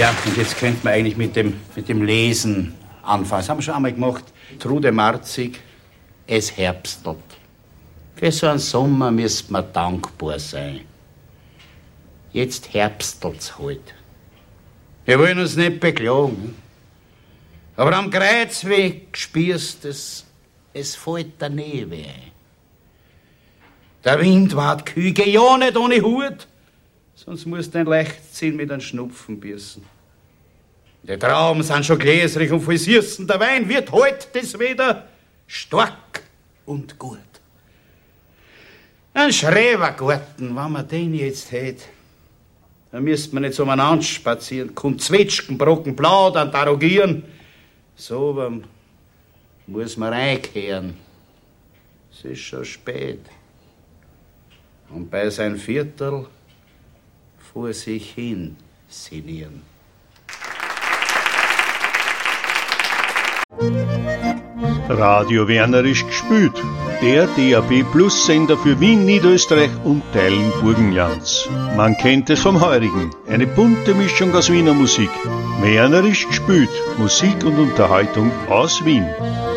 Ja, und jetzt könnte man eigentlich mit dem Lesen anfangen. Das haben wir schon einmal gemacht. Trude Marzig, es herbstelt. Für so einen Sommer müsste man dankbar sein. Jetzt herbstelt's halt. Wir wollen uns nicht beklagen. Aber am Kreuzweg spürst es fällt der Nebel ein. Der Wind ward küge, ja nicht ohne Hut, sonst musst du ein Leichtsinn mit einem Schnupfen bießen. Die Trauben sind schon gläsrig und voll Süßen, der Wein wird heut das wieder stark und gut. Ein Schrebergarten, wenn man den jetzt hätt, dann müsst man nicht so umeinander spazieren, kommt Zwetschgen, Brocken, plaudern, tarogieren. So muss man reinkehren. Es ist schon spät. Und bei sein Viertel vor sich hin sinnieren. Radio Wernerisch gespielt. Der DAB Plus Sender für Wien, Niederösterreich und Teilen Burgenlands. Man kennt es vom Heurigen. Eine bunte Mischung aus Wiener Musik. Wernerisch gespielt. Musik und Unterhaltung aus Wien.